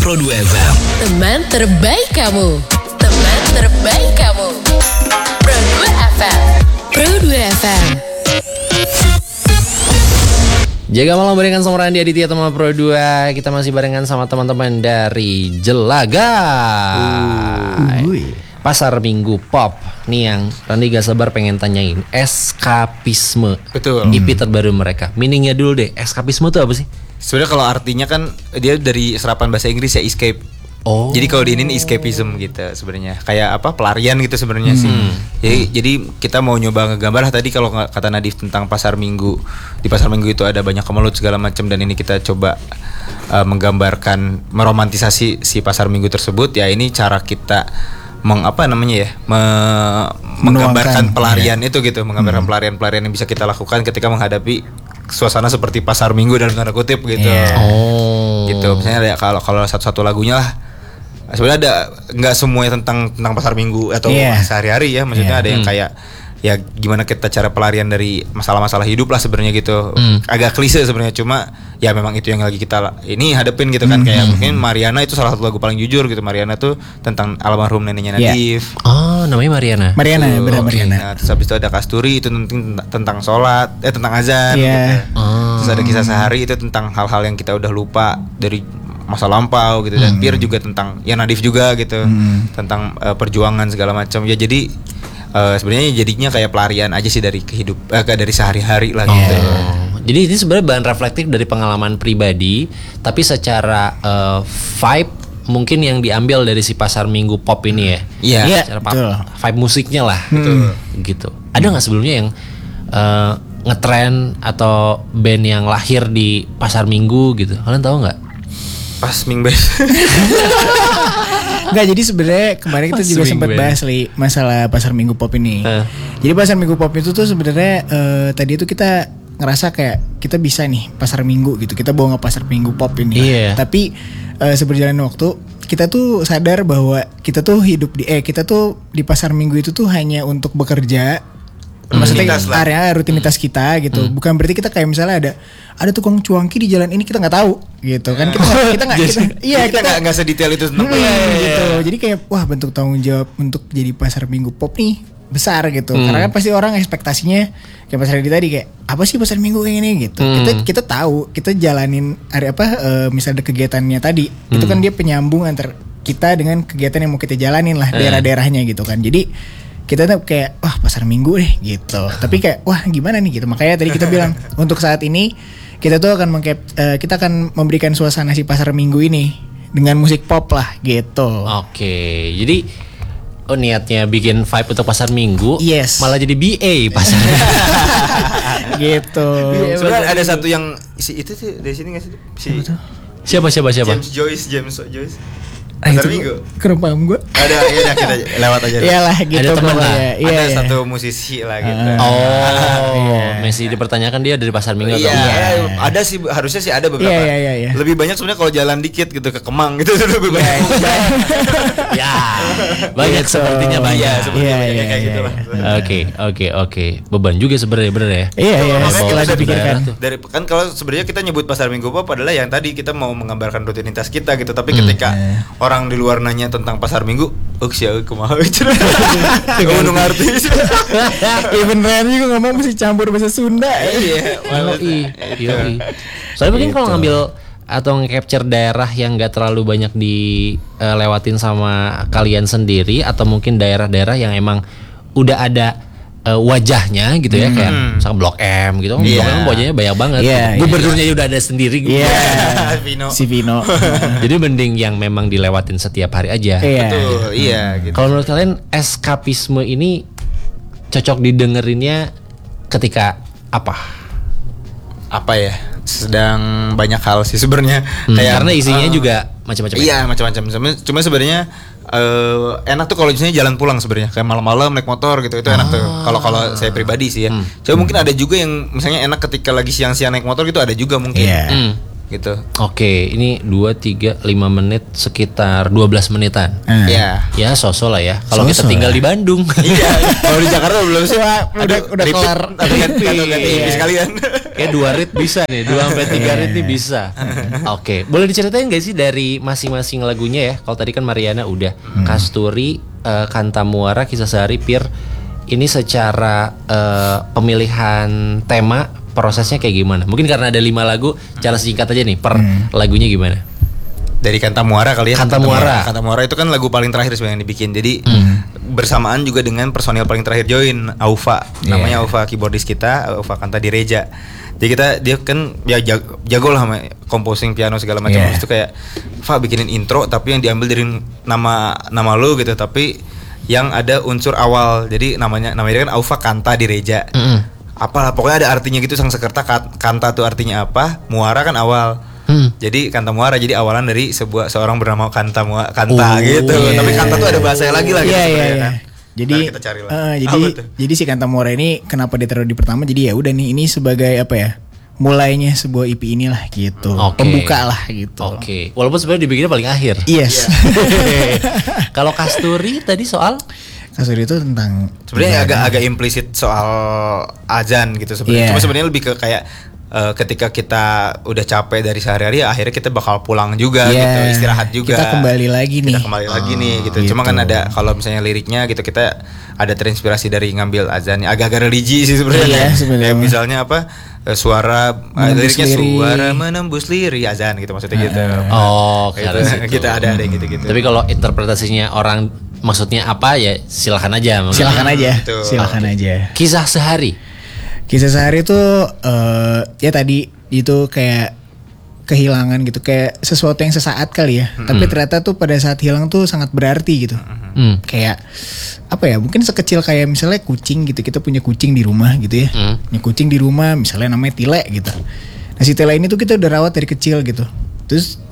Pro 2 FM. Teman terbaik kamu. Teman terbaik kamu. Pro 2 FM. Pro 2 FM. Jaga malam barengan sama Randy Aditya teman Pro 2. Kita masih barengan sama teman-teman dari Jelaga. Pasar Minggu Pop. Nih yang Randy gak sabar pengen tanyain. Eskapisme. Betul. EP terbaru mereka. Meaningnya dulu deh. Eskapisme tuh apa sih? Sebenarnya kalau artinya kan dia dari serapan bahasa Inggris ya, escape. Oh. Jadi kalau di ini escapism gitu sebenarnya. Kayak apa? Pelarian gitu sebenarnya sih. Jadi kita mau nyoba ngegambar lah tadi kalau kata Nadif tentang pasar Minggu. Di pasar Minggu itu ada banyak kemelut segala macam dan ini kita coba menggambarkan, meromantisasi si pasar Minggu tersebut. Ya ini cara kita menggambarkan pelarian itu gitu, menggambarkan pelarian yang bisa kita lakukan ketika menghadapi suasana seperti pasar Minggu dalam tanda kutip gitu. Gitu. Misalnya ada kalau satu-satu lagunya lah. Sebenarnya ada nggak semuanya tentang pasar Minggu atau sehari-hari ya. Maksudnya ada yang kayak ya gimana kita cara pelarian dari masalah-masalah hidup lah sebenarnya gitu. Agak klise sebenarnya, cuma ya memang itu yang lagi kita ini hadepin gitu kan. Kayak mungkin Mariana itu salah satu lagu paling jujur gitu. Mariana tuh tentang almarhum neneknya Nadif. Oh, namanya Mariana. Benar Mariana. Nah, terus habis itu ada Kasturi itu tentang sholat, tentang azan gitu. Terus ada kisah sehari itu tentang hal-hal yang kita udah lupa dari masa lampau gitu. Dan Pir juga tentang ya Nadif juga gitu. Tentang perjuangan segala macam. Ya jadi sebenarnya jadinya kayak pelarian aja sih dari dari sehari-hari lah gitu. Jadi ini sebenarnya bahan reflektif dari pengalaman pribadi, tapi secara vibe mungkin yang diambil dari si pasar Minggu Pop ini ya. Iya. Secara vibe musiknya lah. Gitu. Ada nggak sebelumnya yang ngetren atau band yang lahir di pasar Minggu gitu? Kalian tahu nggak? Pas Minggu. Enggak, jadi sebenarnya kemarin kita juga sempat bahas masalah pasar Minggu Pop ini. Jadi pasar Minggu Pop itu tuh sebenarnya tadi itu kita ngerasa kayak kita bisa nih pasar Minggu gitu. Kita bawa nge pasar Minggu Pop ini. Tapi seberjalan waktu kita tuh sadar bahwa kita tuh kita tuh di pasar Minggu itu tuh hanya untuk bekerja. Maksudnya area rutinitas kita gitu. Bukan berarti kita kayak misalnya ada tukang cuanki di jalan ini kita nggak tahu gitu kan. Kita nggak sedetail itu tentang gitu. Jadi kayak wah, bentuk tanggung jawab untuk jadi pasar Minggu Pop nih besar gitu. Karena kan pasti orang ekspektasinya kayak pasar tadi kayak apa sih pasar Minggu kayak ini gitu. Kita tahu, kita jalanin misalnya kegiatannya tadi itu kan dia penyambung antar kita dengan kegiatan yang mau kita jalanin lah daerah-daerahnya gitu kan. Jadi kita tuh kayak wah pasar Minggu deh gitu. Tapi kayak wah gimana nih gitu. Makanya tadi kita bilang untuk saat ini kita tuh akan kita akan memberikan suasana si pasar Minggu ini dengan musik pop lah gitu. Oke. Jadi niatnya bikin vibe untuk pasar Minggu, malah jadi BA pasar. Gitu. Sebenarnya ada satu yang itu sih dari sini nggak sih? Siapa? James Joyce. Pasar Minggu. Kurang paham gue. Ada, ya kita lewat aja. Iyalah gitu. Ada teman lah. Ada satu musisi lah gitu. Masih dipertanyakan dia dari pasar Minggu. Ada sih, harusnya sih ada beberapa. Iya. Lebih banyak sebenarnya kalau jalan dikit gitu ke Kemang gitu lebih banyak. Banyak sepertinya banyak. Iya, kayak gitu lah. Oke. Beban juga sebenarnya bener ya. Iya. Setelah dipikirkan. Dari kan kalau sebenarnya kita nyebut pasar Minggu Pop adalah yang tadi kita mau menggambarkan rutinitas kita gitu, tapi ketika orang di luar nanya tentang pasar Minggu, kumaha cenah. Ngomong artis. Even Randy juga ngomong mesti campur bahasa Sunda. Iya. Soalnya mungkin kalau ngambil atau nge-capture daerah yang gak terlalu banyak dilewatin sama kalian sendiri, atau mungkin daerah-daerah yang emang udah ada wajahnya gitu ya, kayak misalkan Blok M gitu. Blok M wajahnya banyak banget. Gubernurnya udah ada sendiri gitu. Si Vino. Jadi mending yang memang dilewatin setiap hari aja. Betul, gitu. Kalau menurut kalian eskapisme ini cocok didengerinnya ketika apa ya? Sedang banyak hal sih sebenarnya. Karena isinya juga macam-macam. Iya, macam-macam. Cuma sebenarnya enak tuh kalau misalnya jalan pulang sebenarnya kayak malam-malam naik motor gitu, itu enak tuh kalau saya pribadi sih ya. Coba mungkin ada juga yang misalnya enak ketika lagi siang-siang naik motor gitu, ada juga mungkin. gitu. Oke, ini 2, 3, 5 menit sekitar 12 menitan. Ya. Ya, sosok lah ya. Kalau kita So-so tinggal lah. di Bandung. Iya, kalau di Jakarta belum sih. udah Repeat kelar. atau ganti Iya. sekalian. Kayak 2 rit bisa nih, 2 sampai 3 rit nih bisa. Oke, boleh diceritain gak sih dari masing-masing lagunya ya? Kalau tadi kan Mariana udah Kasturi, Kanta Muara, Kisah Sehari, Pir. Ini secara pemilihan tema prosesnya kayak gimana? Mungkin karena ada 5 lagu, cara singkat aja nih per lagunya gimana? Dari Kanta Muara kali ya. Kanta Muara. Kanta Muara itu kan lagu paling terakhir sebenarnya yang dibikin. Jadi bersamaan juga dengan personil paling terakhir join, Aufa. Namanya Aufa, keyboardis kita, Aufa Kanta di Reja. Jadi dia kan ya jago lah sama composing piano segala macam. Itu kayak Fa bikinin intro tapi yang diambil dari nama lu gitu, tapi yang ada unsur awal. Jadi namanya kan Aufa Kanta di Reja. Apalah pokoknya ada artinya gitu sang sekerta. Kanta tuh artinya apa? Muara kan awal. Jadi Kanta Muara jadi awalan dari seorang bernama Kanta gitu. Tapi Kanta tuh ada bahasanya lagi lah gitu sebenarnya kan. Jadi Ntar kita cari lah. jadi si Kanta Muara ini kenapa ditaruh di pertama? Jadi ya udah nih, ini sebagai apa ya? Mulainya sebuah EP inilah gitu. Pembuka lah gitu. Oke. Walaupun sebenarnya dibikinnya paling akhir. Yes. Kalau Kasturi tadi soal Kasturi itu tentang sebenarnya agak implisit soal azan gitu sebenarnya. Cuma sebenarnya lebih ke kayak ketika kita udah capek dari sehari-hari, akhirnya kita bakal pulang juga gitu, istirahat juga. Kita kembali lagi nih gitu. Cuma kan ada kalau misalnya liriknya gitu, kita ada terinspirasi dari ngambil azan. Agak-agak religi sih sebenarnya. Kayak misalnya apa? Suara liriknya suara menembus liri azan gitu maksudnya gitu. Oh, kita ada gitu. Tapi kalau interpretasinya orang maksudnya apa ya silakan aja. Silakan aja. Kisah Sehari. Kisah Sehari itu ya tadi itu kayak kehilangan gitu, kayak sesuatu yang sesaat kali ya. Tapi ternyata tuh pada saat hilang tuh sangat berarti gitu. Kayak apa ya? Mungkin sekecil kayak misalnya kucing gitu. Kita punya kucing di rumah gitu ya. Punya kucing di rumah misalnya namanya Tile gitu. Nah si Tile ini tuh kita udah rawat dari kecil gitu. Terus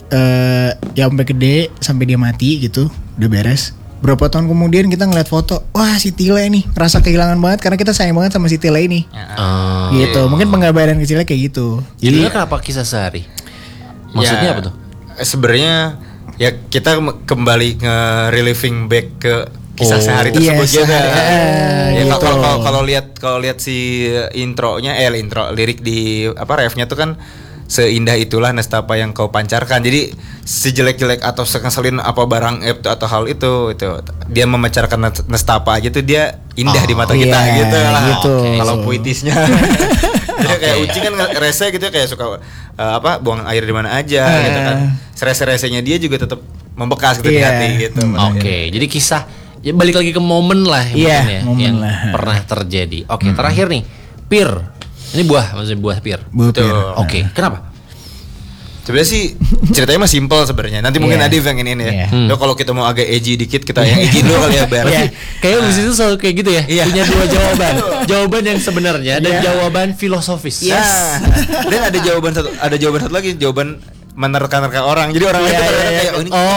ya sampai gede sampai dia mati gitu, udah beres. Berapa tahun kemudian kita ngeliat foto, wah si Tile nih ngerasa kehilangan banget karena kita sayang banget sama si Tile ini. Gitu. Mungkin penggambaran kecilnya kayak gitu. Jadi kenapa Kisah Sehari? Maksudnya apa tuh? Sebenarnya ya kita kembali nge-reliving back ke kisah sehari tersebut gitu. Ya gitu. Kalau lihat si intronya lirik di refnya tuh kan seindah itulah nestapa yang kau pancarkan. Jadi sejelek-jelek atau sekeselin apa barang atau hal itu dia memancarkan nestapa aja tuh dia indah di mata kita gitu lah. Gitu. Kalau puitisnya. Jadi kayak ucing kan rese gitu kayak suka buang air di mana aja gitu kan. Rese-resenya dia juga tetap membekas gitu di hati gitu. Oke, jadi kisah ya balik lagi ke momen lah yang pernah terjadi. Oke, terakhir nih, Pir. Ini maksudnya buah pir. Betul. Oke, kenapa? Sebenarnya sih ceritanya mah simple sebenarnya. Nanti mungkin Adif yang ini ya. Kalau kita mau agak edgy dikit, kita yang edgy dulu kali ya, Bar. Kayaknya di situ selalu kayak gitu ya. Punya 2 jawaban. Jawaban yang sebenarnya dan jawaban filosofis. Dan ada jawaban satu lagi, jawaban menerka-nerka orang. Jadi orang lain kayak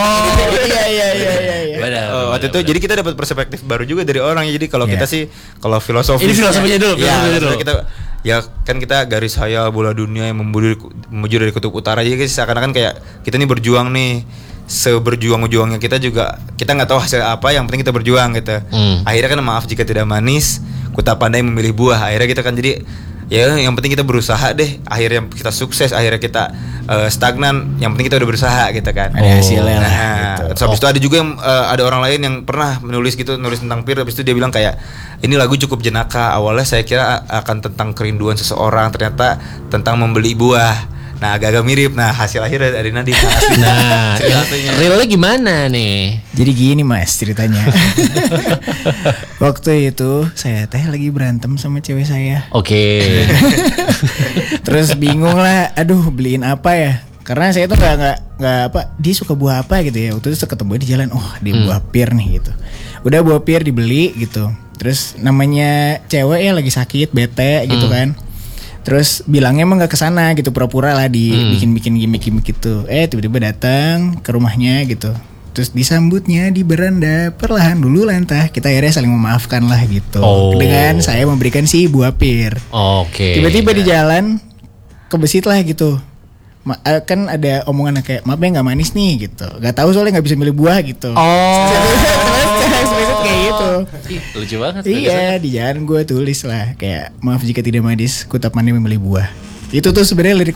waktu itu jadi kita dapat perspektif baru juga dari orang. Jadi kalau kita sih kalau filosofi ini filosofinya dulu. Kita garis saya bola dunia yang menuju dari kutub utara. Jadi seakan-akan kayak kita nih berjuang nih, seberjuang-juangnya kita juga kita nggak tahu hasil apa, yang penting kita berjuang gitu. Akhirnya kan maaf jika tidak manis, ku tak pandai memilih buah. Akhirnya kita kan jadi ya yang penting kita berusaha deh. Akhirnya kita sukses, akhirnya kita stagnan, yang penting kita udah berusaha gitu kan. Ada hasilnya lah gitu. Terus habis itu ada juga yang ada orang lain yang pernah nulis tentang Pir. Habis itu dia bilang kayak ini lagu cukup jenaka. Awalnya saya kira akan tentang kerinduan seseorang, ternyata tentang membeli buah. Nah agak-agak mirip. Nah hasil akhirnya dari Nadine. Nah realnya gimana nih? Jadi gini mas ceritanya. Waktu itu saya lagi berantem sama cewek saya. Oke. Terus bingung lah, aduh beliin apa ya? Karena saya tuh nggak dia suka buah apa gitu ya. Waktu itu ketemu di jalan, dia buah pir nih gitu. Udah buah pir dibeli gitu. Terus namanya cewek ya lagi sakit, bete gitu kan. Terus bilangnya emang gak kesana gitu, pura-pura lah bikin gimmick gitu. Tiba-tiba datang ke rumahnya gitu. Terus disambutnya di beranda perlahan dulu lantah. Kita akhirnya saling memaafkan lah gitu. Dengan saya memberikan si buah pir. Oke. Tiba-tiba di jalan kebesit lah gitu. kan ada omongan kayak maaf ya nggak manis nih gitu. Nggak tahu soalnya nggak bisa milih buah gitu. Oh. Secara eksplisit kayak gitu. Lucu banget. Iya, di jalan gue tulis lah kayak maaf jika tidak manis, ku tak pandai memilih buah. Itu tuh sebenarnya lirik